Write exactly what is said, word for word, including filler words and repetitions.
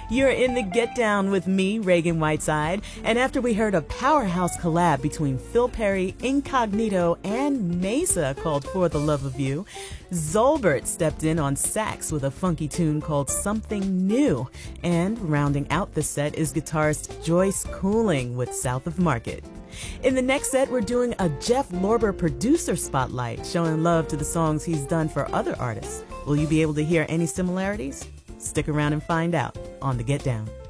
You're in the Get Down with me, Reagan Whiteside, and after we heard a powerhouse collab between Phil Perry, Incognito, and Mesa called For the Love of You, Zolbert stepped in on sax with a funky tune called Something New, and rounding out the set is guitarist Joyce Cooling with South of Market. In the next set, we're doing a Jeff Lorber producer spotlight, showing love to the songs he's done for other artists. Will you be able to hear any similarities? Stick around and find out on The Get Down.